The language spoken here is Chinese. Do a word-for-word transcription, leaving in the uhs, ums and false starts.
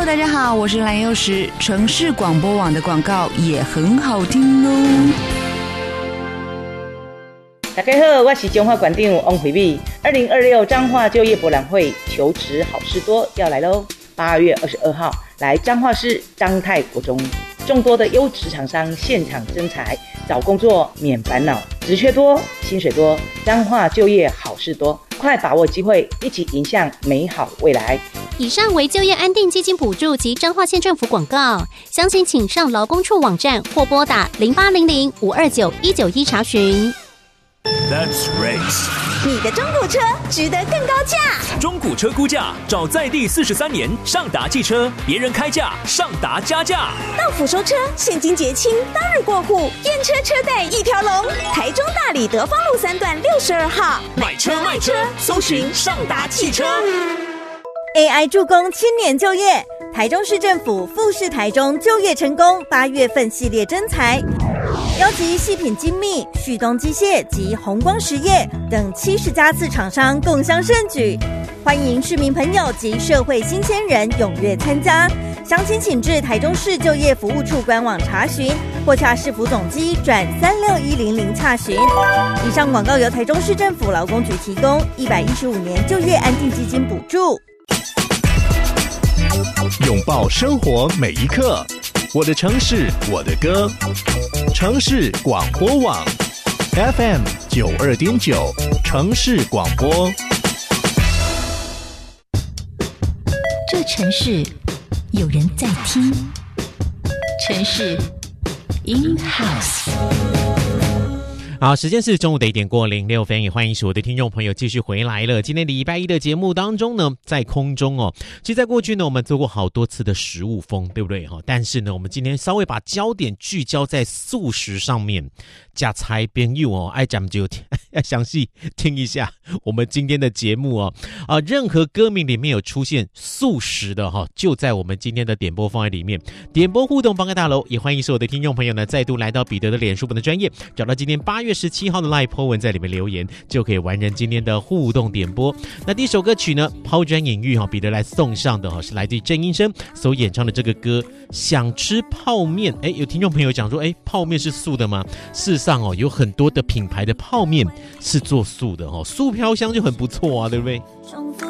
Hello， 大家好，我是蓝幼时。城市广播网的广告也很好听哦。 大家好，我是彰化馆长王惠美。二零二六彰化就业博览会求职好事多要来喽！八月二十二号来彰化市彰泰国中，众多的优质厂商现场征才，找工作免烦恼，职缺多，薪水多，彰化就业好事多，快把握机会，一起迎向美好未来。 以上为就业安定基金补助及彰化县政府广告，详情请上劳工处网站或拨打零八零零五二九一九一查询。 That's race。 你的中古车值得更高价。 中古车估价找在地四十三年上达汽车，别人开价，上达加价。 到府收车，现金结清，当日过户，验车车贷一条龙。台中大里德芳路三段六十二号， 买车卖车，搜寻上达汽车。 A I 助攻青年就业，台中市政府富士台中就业成功八月份系列征才，邀集细品精密、旭东机械及宏光实业等七十家次厂商共襄盛举，欢迎市民朋友及社会新鲜人踊跃参加。详情请至台中市就业服务处官网查询，或洽市府总机转三六一零零查询。以上广告由台中市政府劳工局提供，一百一十五年就业安定基金补助。 拥抱生活每一刻，我的城市我的歌，城市广播网 F M 九二点九，城市广播。 这城市有人在听，城市 in house。 好，时间是中午的一点过零六分，也欢迎所有的听众朋友继续回来了。今天礼拜一的节目当中呢，在空中哦，其实在过去呢，我们做过好多次的食物风，对不对？但是呢，我们今天稍微把焦点聚焦在素食上面。加菜朋友哦，爱讲就要详细听一下我们今天的节目哦。啊，任何歌名里面有出现素食的哈，就在我们今天的点播方案里面。点播互动方案大楼，也欢迎所有的听众朋友呢，再度来到彼得的脸书本的专页，找到今天八月十七号的 Live po 文，在里面留言，就可以完成今天的互动点播。那第一首歌曲呢，抛砖引玉哈，彼得来送上的哈，是来自于郑英生所演唱的这个歌。想吃泡面，哎，有听众朋友讲说，哎，泡面是素的吗？事实上哦，有很多的品牌的泡面是做素的哦，素飘香就很不错啊，对不对？